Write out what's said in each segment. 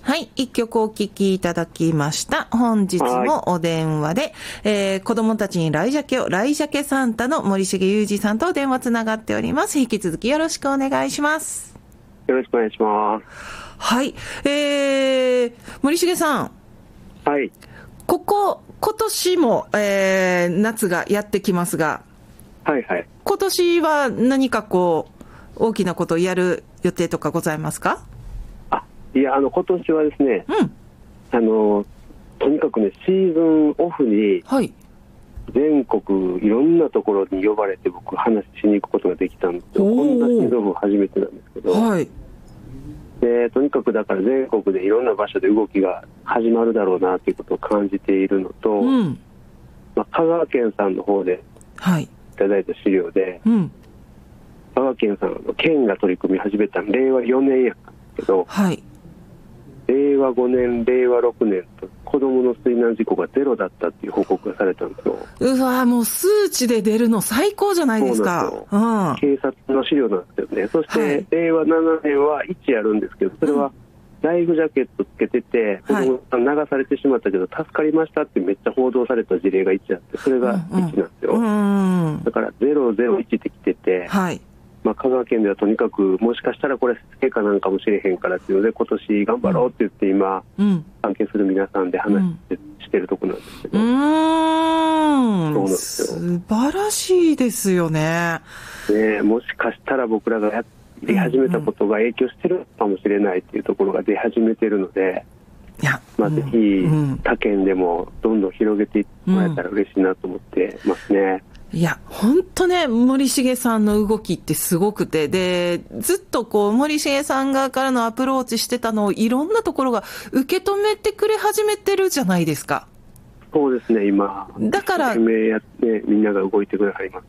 はい、一曲お聴きいただきました。本日もお電話で、子供たちにライジャケを、ライジャケサンタの森重裕二さんと電話つながっております。引き続きよろしくお願いします。 よろしくお願いします。 はい、森重さん。 はい。 今年も、夏がやってきますが、 はいはい。 今年は何か大きなことをやる予定とかございますか？ いや、今年はですね、とにかくね、シーズンオフに、全国いろんなところに呼ばれて僕話しに行くことができたんですよ。こんなシーズンオフ初めてなんですけど、でとにかくだから全国でいろんな場所で動きが始まるだろうなということを感じているのと、香川県さんの方でいただいた資料で、香川県さんの県が取り組み始めたの令和4年やったんですけど、令和5年、令和6年と子どもの水難事故がゼロだったっていう報告がされたんですよ。 うわー、もう数値で出るの最高じゃないですか。 警察の資料なんですよね。そして、令和7年は1やるんですけど、それはライフジャケットつけてて、子供さん流されてしまったけど助かりましたってめっちゃ報道された事例が1あって、それが1なんですよ。だから001ってきてて、香川県ではとにかくもしかしたらこれ成果なんかもしれへんからっていうので今年頑張ろうって言って今、関係する皆さんで話してるとこなんですけど、そうなんですよ。 素晴らしいですよね。 もしかしたら僕らがやり始めたことが影響してるかもしれないっていうところが出始めてるので、ぜひ他県でもどんどん広げていってもらえたら嬉しいなと思ってますね。 いや、本当ね、森重さんの動きってすごくて、で、ずっと森重さん側からのアプローチしてたのをいろんなところが受け止めてくれ始めてるじゃないですか。 そうですね、今。だから、やってみんなが動いてくれはります。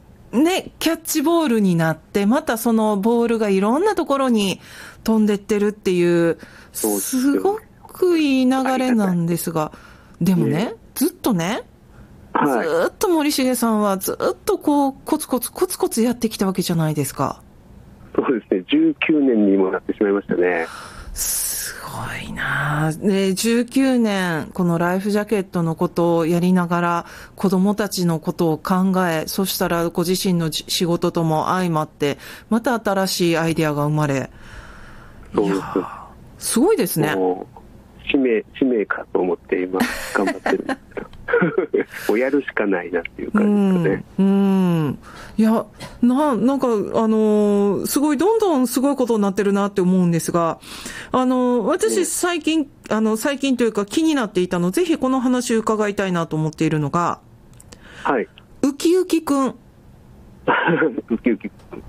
ね、キャッチボールになって、またそのボールがいろんなところに飛んでってるっていう、すごくいい流れなんですが、でもね、ずっとね、ずっと森重さんはずっとコツコツやってきたわけじゃないですか。 そうですね、19年にもなってしまいましたね。 すごいな。で、19年このライフジャケットのことをやりながら子供たちのことを考え、そしたらご自身の仕事とも相まってまた新しいアイデアが生まれ、 そうです。 すごいですね。 使命かと思って今頑張ってるんですよ。やるしかないなっていう感じですね。 いや、なんかすごいどんどんすごいことになってるなって思うんですが、私最近というか気になっていたの、ぜひこの話を伺いたいなと思っているのが、ウキウキくん。 ウキウキくん。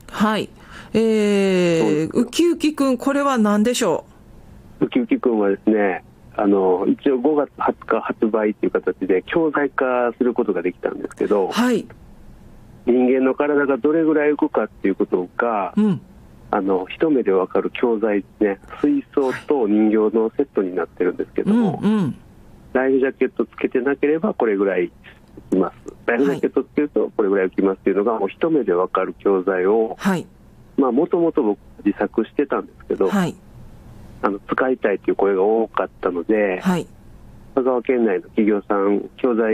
ウキウキくん、これは何でしょう？ウキウキくんはですね、一応5月20日発売という形で教材化することができたんですけど、人間の体がどれぐらい動くかっていうことが、一目でわかる教材ですね。水槽と人形のセットになってるんですけども、ライフジャケットつけてなければこれぐらい浮きます、ライフジャケットつけるとこれぐらい浮きますっていうのがもう一目でわかる教材を、もともと僕自作してたんですけど、使いたいという声が多かったので、香川県内の企業さん、教材